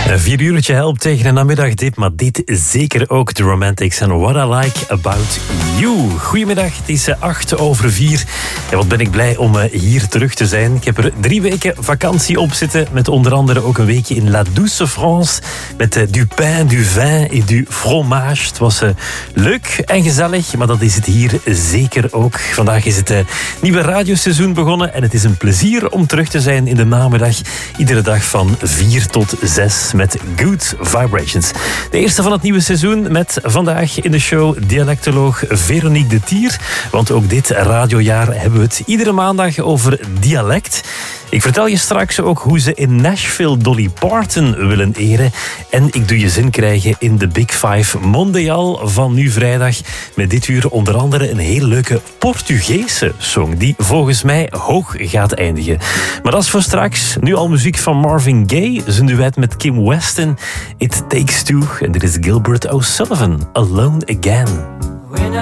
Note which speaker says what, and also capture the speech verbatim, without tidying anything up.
Speaker 1: Een vier uurtje helpt tegen een namiddagdip, maar dit zeker ook de Romantics en What I Like About You. Goedemiddag, het is acht over vier. En wat ben ik blij om hier terug te zijn. Ik heb er drie weken vakantie op zitten, met onder andere ook een weekje in La Douce France, met du pain, du vin et du fromage. Het was leuk en gezellig, maar dat is het hier zeker ook. Vandaag is het nieuwe radioseizoen begonnen en het is een plezier om terug te zijn in de namiddag. Iedere dag van vier tot zes met Good Vibrations. De eerste van het nieuwe seizoen met vandaag in de show dialectoloog Veronique de Tier. Want ook dit radiojaar hebben we het iedere maandag over dialect. Ik vertel je straks ook hoe ze in Nashville Dolly Parton willen eren. En ik doe je zin krijgen in de Big Five Mondial van nu vrijdag. Met dit uur onder andere een heel leuke Portugese song die volgens mij hoog gaat eindigen. Maar dat is voor straks. Nu al muziek van Marvin Gaye, zijn duet met Kim Weston. It Takes Two. En dit is Gilbert O'Sullivan, Alone Again.